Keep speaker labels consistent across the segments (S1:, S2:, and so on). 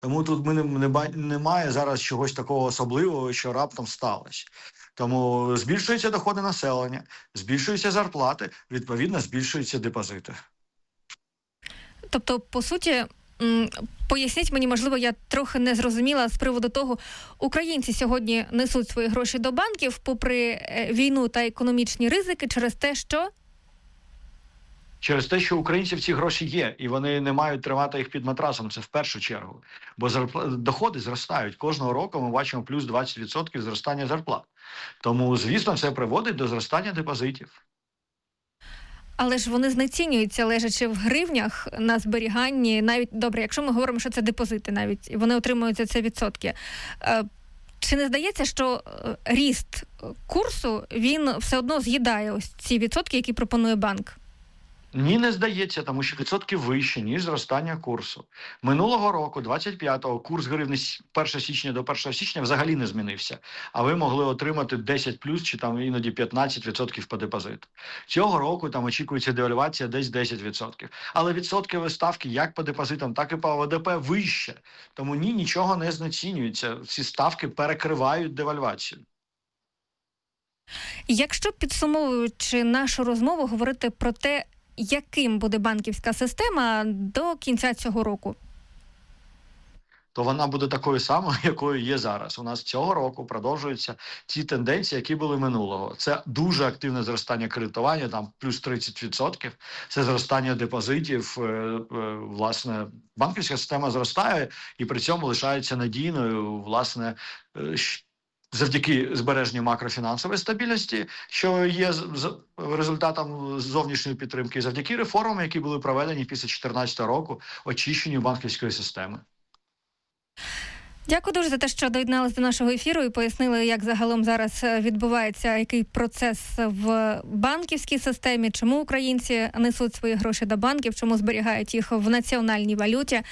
S1: Тому тут немає зараз чогось такого особливого, що раптом сталося. Тому збільшуються доходи населення, збільшуються зарплати, відповідно збільшуються депозити.
S2: Тобто, по суті, поясніть мені, можливо, я трохи не зрозуміла з приводу того, українці сьогодні несуть свої гроші до банків попри війну та економічні ризики через те, що...
S1: Через те, що у українців ці гроші є, і вони не мають тримати їх під матрасом, це в першу чергу. Бо доходи зростають. Кожного року ми бачимо плюс 20% зростання зарплат. Тому, звісно, це приводить до зростання депозитів.
S2: Але ж вони знецінюються, лежачи в гривнях на зберіганні. Навіть, добре, якщо ми говоримо, що це депозити навіть, і вони отримують за це відсотки. Чи не здається, що ріст курсу, він все одно з'їдає ось ці відсотки, які пропонує банк?
S1: Ні, не здається, тому що відсотки вищі, ніж зростання курсу. Минулого року, 25-го, курс гривні 1 січня до 1 січня взагалі не змінився. А ви могли отримати 10 плюс чи там іноді 15% по депозиту. Цього року там очікується девальвація десь 10%. Але відсоткові ставки як по депозитам, так і по ОВДП вище. Тому нічого не знецінюється. Ці ставки перекривають девальвацію.
S2: Якщо, підсумовуючи нашу розмову, говорити про те, яким буде банківська система до кінця цього року?
S1: То вона буде такою самою, якою є зараз. У нас цього року продовжуються ті тенденції, які були минулого. Це дуже активне зростання кредитування, там плюс 30%. Це зростання депозитів. Власне, банківська система зростає і при цьому лишається надійною, власне, завдяки збереженню макрофінансової стабільності, що є результатом зовнішньої підтримки, завдяки реформам, які були проведені після 2014 року, очищенню банківської системи.
S2: Дякую дуже за те, що доєдналися до нашого ефіру і пояснили, як загалом зараз відбувається, який процес в банківській системі, чому українці несуть свої гроші до банків, чому зберігають їх в національній валюті.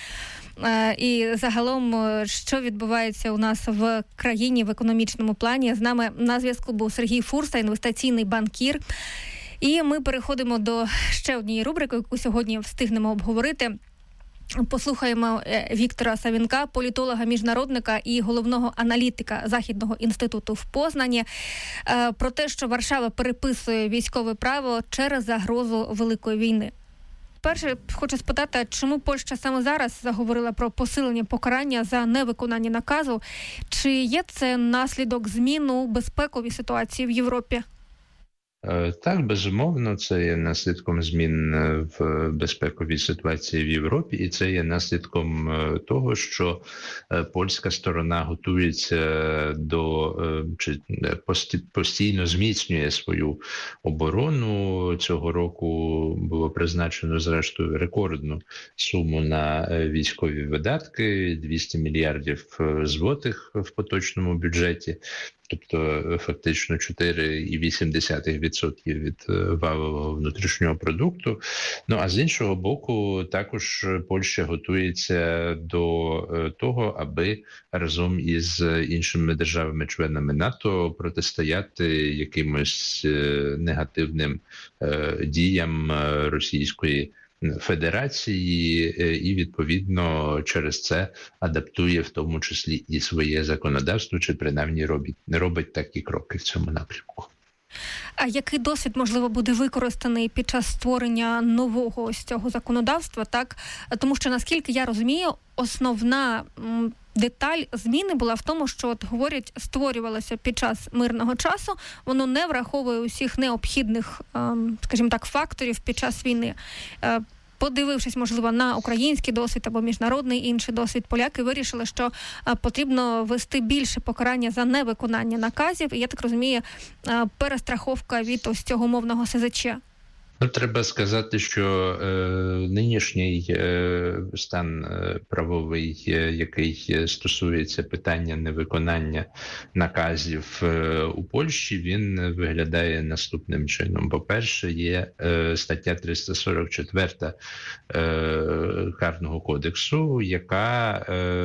S2: І загалом, що відбувається у нас в країні в економічному плані. З нами на зв'язку був Сергій Фурса, інвестиційний банкір. І ми переходимо до ще однієї рубрики, яку сьогодні встигнемо обговорити. Послухаємо Віктора Савінка, політолога-міжнародника і головного аналітика Західного інституту в Познані, про те, що Варшава переписує військове право через загрозу великої війни. Перше, хочу спитати, чому Польща саме зараз заговорила про посилення покарання за невиконання наказу? Чи є це наслідок змін у безпековій ситуації в Європі?
S3: Так, безумовно, це є наслідком змін в безпековій ситуації в Європі, і це є наслідком того, що польська сторона готується чи постійно зміцнює свою оборону. Цього року було призначено, зрештою, рекордну суму на військові видатки – 200 мільярдів злотих в поточному бюджеті. Тобто фактично 4,8% від валового внутрішнього продукту. Ну, а з іншого боку, також Польща готується до того, аби разом із іншими державами-членами НАТО протистояти якимось негативним діям Російської Федерації і, відповідно, через це адаптує в тому числі і своє законодавство, чи принаймні робить такі кроки в цьому напрямку.
S2: А який досвід, можливо, буде використаний під час створення нового ось цього законодавства, так? Тому що, наскільки я розумію, основна деталь зміни була в тому, що, от говорять, створювалося під час мирного часу, воно не враховує усіх необхідних, скажімо так, факторів під час війни. Подивившись, можливо, на український досвід або міжнародний інший досвід, поляки вирішили, що потрібно ввести більше покарання за невиконання наказів. І, я так розумію, перестраховка від ось цього мовного СЗЧ.
S3: Ну, треба сказати, що нинішній стан правовий, який стосується питання невиконання наказів у Польщі, він виглядає наступним чином. По-перше, є стаття 344 Карного кодексу, яка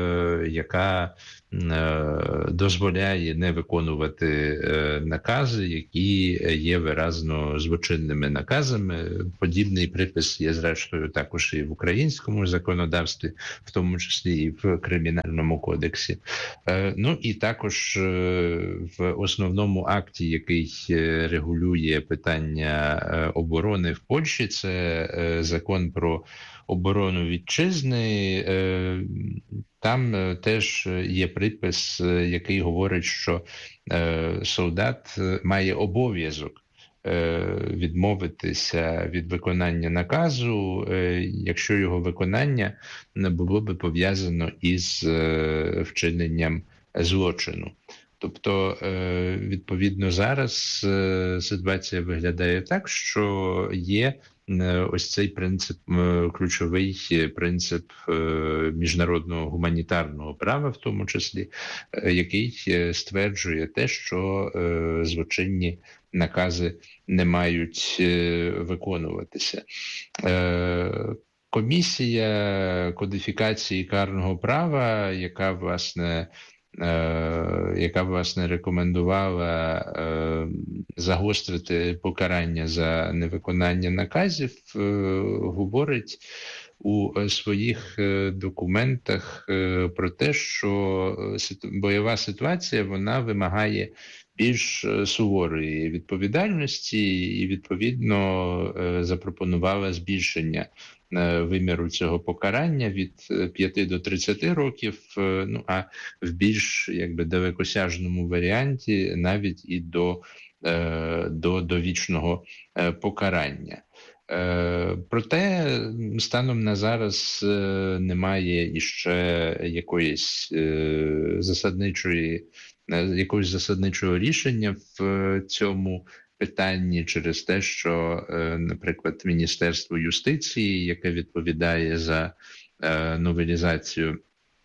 S3: яка дозволяє не виконувати накази, які є виразно злочинними наказами. Подібний припис є, зрештою, також і в українському законодавстві, в тому числі і в Кримінальному кодексі. Ну і також в основному акті, який регулює питання оборони в Польщі, це закон про оборону вітчизни. Там теж є припис, який говорить, що солдат має обов'язок відмовитися від виконання наказу, якщо його виконання не було би пов'язано із вчиненням злочину. Тобто, відповідно, зараз ситуація виглядає так, що є ось цей принцип, ключовий принцип міжнародного гуманітарного права, в тому числі, який стверджує те, що злочинні накази не мають виконуватися. Комісія кодифікації карного права, яка власне рекомендувала загострити покарання за невиконання наказів, говорить у своїх документах про те, що бойова ситуація, вона вимагає більш суворої відповідальності і, відповідно, запропонувала збільшення виміру цього покарання від 5 до 30 років, ну а в більш далекосяжному варіанті навіть і до довічного покарання. Проте станом на зараз немає іще якоїсь засадничого рішення в цьому питанні через те, що, наприклад, Міністерство юстиції, яке відповідає за новелізацію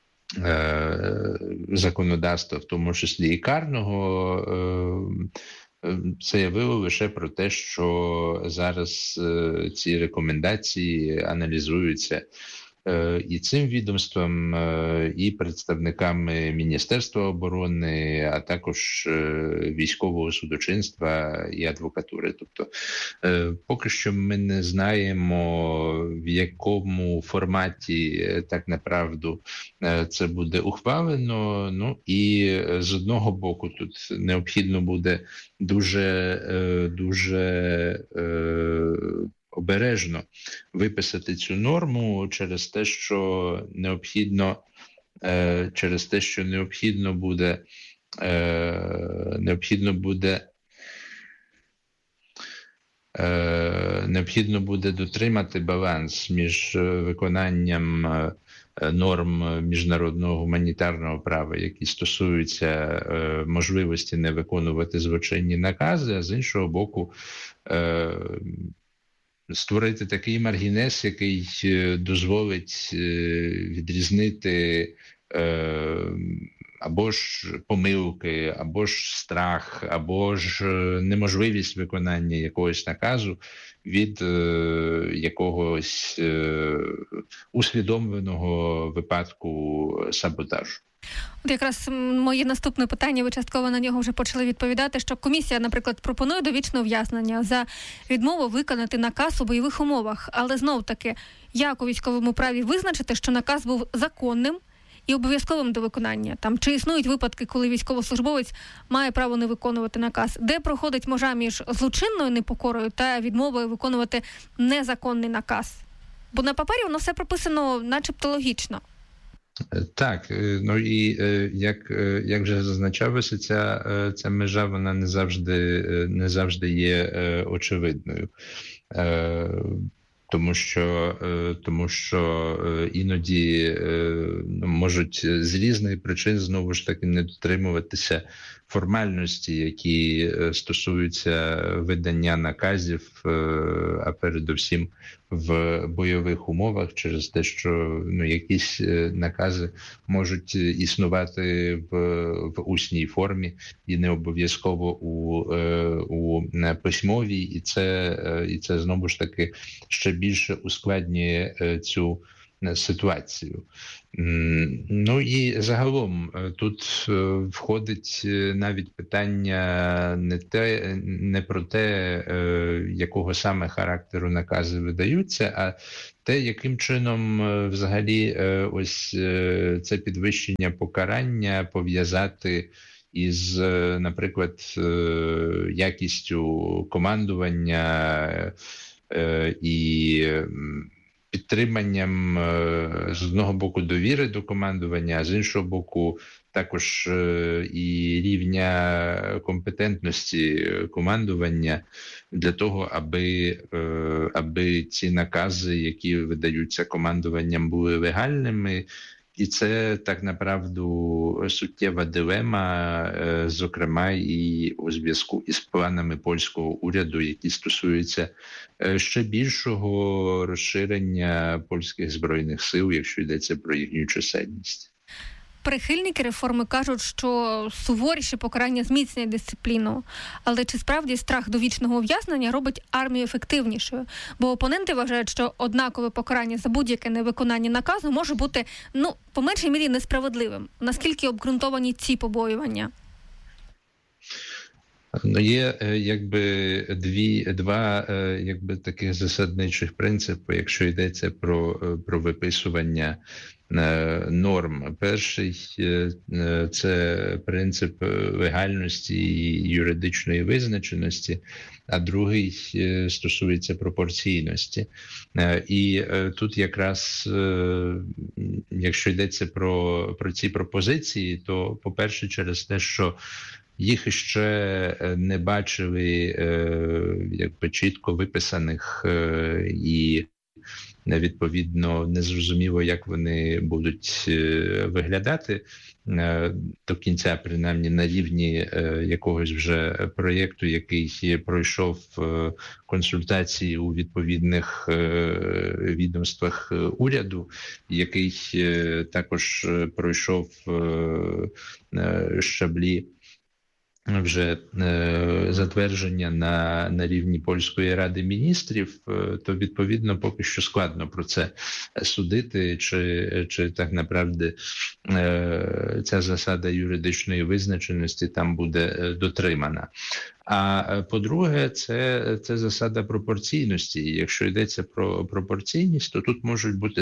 S3: законодавства, в тому числі і карного, заявило лише про те, що зараз ці рекомендації аналізуються і цим відомством, і представниками Міністерства оборони, а також військового судочинства і адвокатури. Тобто, поки що ми не знаємо, в якому форматі так направду це буде ухвалено. Ну і з одного боку тут необхідно буде дуже обережно виписати цю норму через те, що необхідно буде дотримати баланс між виконанням норм міжнародного гуманітарного права, які стосуються можливості не виконувати злочинні накази, а з іншого боку створити такий маргінез, який дозволить відрізнити або ж помилки, або ж страх, або ж неможливість виконання якогось наказу від якогось усвідомленого випадку саботажу.
S2: От якраз моє наступне питання, ви частково на нього вже почали відповідати, що комісія, наприклад, пропонує довічне ув'язнення за відмову виконати наказ у бойових умовах. Але знов-таки, як у військовому праві визначити, що наказ був законним і обов'язковим до виконання? Чи існують випадки, коли військовослужбовець має право не виконувати наказ? Де проходить межа між злочинною непокорою та відмовою виконувати незаконний наказ? Бо на папері воно все прописано начебто логічно.
S3: Так, ну і як вже зазначалося, ця межа, вона не завжди є очевидною. Тому що іноді можуть з різних причин знову ж таки не дотримуватися формальності, які стосуються видання наказів, а передусім в бойових умовах, через те, що якісь накази можуть існувати в усній формі і не обов'язково у письмовій, і це знову ж таки ще більше ускладнює цю ситуацію. Ну і загалом тут входить навіть питання не про те, якого саме характеру накази видаються, а те, яким чином взагалі ось це підвищення покарання пов'язати із, наприклад, якістю командування і підтриманням з одного боку довіри до командування, а з іншого боку також і рівня компетентності командування для того, аби ці накази, які видаються командуванням, були легальними. І це, так направду, суттєва дилема, зокрема, і у зв'язку із планами польського уряду, які стосуються ще більшого розширення польських збройних сил, якщо йдеться про їхню чисельність.
S2: Прихильники реформи кажуть, що суворіше покарання зміцнює дисципліну. Але чи справді страх довічного ув'язнення робить армію ефективнішою? Бо опоненти вважають, що однакове покарання за будь-яке невиконання наказу може бути, по меншій мірі, несправедливим. Наскільки обґрунтовані ці побоювання?
S3: Є два таких засадничих принципи, якщо йдеться про виписування норм. Перший – це принцип легальності і юридичної визначеності, а другий стосується пропорційності. І тут якраз, якщо йдеться про ці пропозиції, то, по-перше, через те, що їх ще не бачили чітко виписаних і відповідно незрозуміло, як вони будуть виглядати до кінця, принаймні на рівні якогось вже проєкту, який пройшов консультації у відповідних відомствах уряду, який також пройшов щаблі вже затвердження на рівні Польської Ради міністрів, то, відповідно, поки що складно про це судити, чи так направду ця засада юридичної визначеності там буде дотримана. А по-друге, це засада пропорційності. І якщо йдеться про пропорційність, то тут можуть бути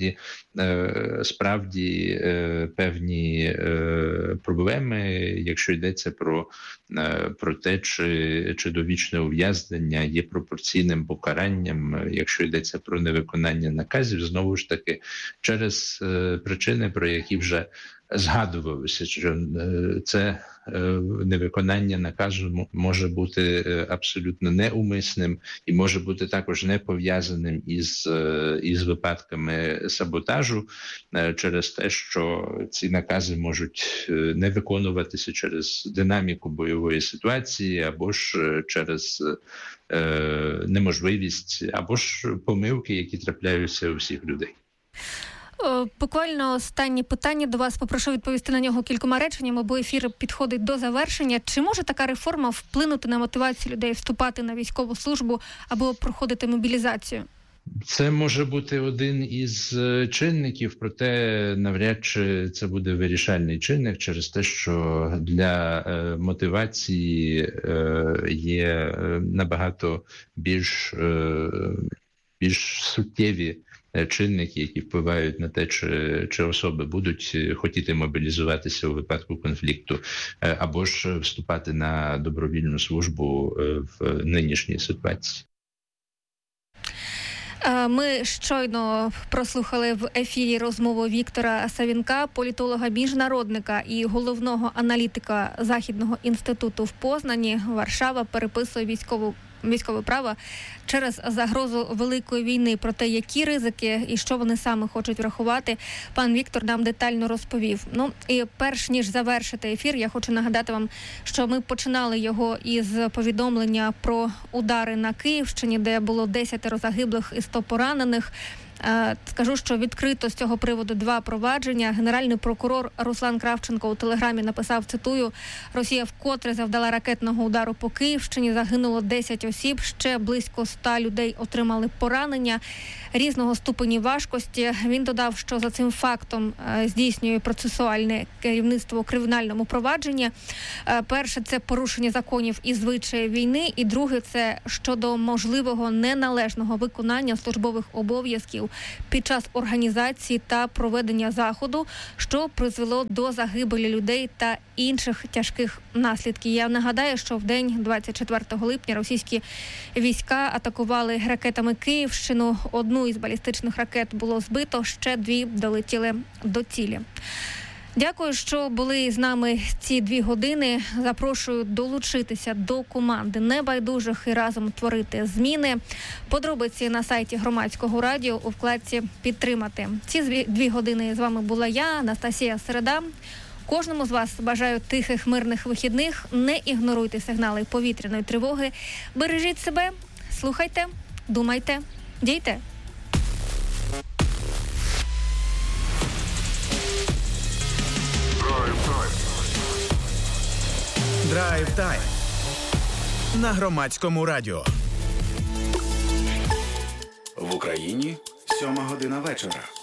S3: справді певні проблеми, якщо йдеться про те, чи довічне ув'язнення є пропорційним покаранням, якщо йдеться про невиконання наказів, знову ж таки, через причини, про які вже згадувалося, що це невиконання наказу може бути абсолютно неумисним і може бути також не пов'язаним із випадками саботажу через те, що ці накази можуть не виконуватися через динаміку бойової ситуації або ж через неможливість, або ж помилки, які трапляються у всіх людей.
S2: Буквально останнє питання до вас. Попрошу відповісти на нього кількома реченнями, бо ефір підходить до завершення. Чи може така реформа вплинути на мотивацію людей вступати на військову службу або проходити мобілізацію?
S3: Це може бути один із чинників, проте навряд чи це буде вирішальний чинник через те, що для мотивації є набагато більш суттєві чинники, які впливають на те, чи особи будуть хотіти мобілізуватися у випадку конфлікту, або ж вступати на добровільну службу в нинішній ситуації.
S2: Ми щойно прослухали в ефірі розмову Віктора Савінка, політолога-міжнародника і головного аналітика Західного інституту в Познані. Варшава переписує військове право через загрозу великої війни. Про те, які ризики і що вони саме хочуть врахувати, пан Віктор нам детально розповів. І перш ніж завершити ефір, я хочу нагадати вам, що ми починали його із повідомлення про удари на Київщині, де було 10 загиблих і 100 поранених. Скажу, що відкрито з цього приводу 2 провадження. Генеральний прокурор Руслан Кравченко у Телеграмі написав, цитую, «Росія вкотре завдала ракетного удару по Київщині, загинуло 10 осіб, ще близько 100 людей отримали поранення різного ступені важкості». Він додав, що за цим фактом здійснює процесуальне керівництво у кримінальному провадженні. Перше – це порушення законів і звичаїв війни, і друге – це щодо можливого неналежного виконання службових обов'язків під час організації та проведення заходу, що призвело до загибелі людей та інших тяжких наслідків. Я нагадаю, що в день 24 липня російські війська атакували ракетами Київщину. Одну із балістичних ракет було збито, ще 2 долетіли до цілі. Дякую, що були з нами ці 2 години. Запрошую долучитися до команди небайдужих і разом творити зміни. Подробиці на сайті Громадського радіо у вкладці «Підтримати». Ці 2 години з вами була я, Анастасія Середа. Кожному з вас бажаю тихих, мирних вихідних. Не ігноруйте сигнали повітряної тривоги. Бережіть себе, слухайте, думайте, дійте.
S4: Драйв-тайм на Громадському радіо. В Україні 7 година вечора.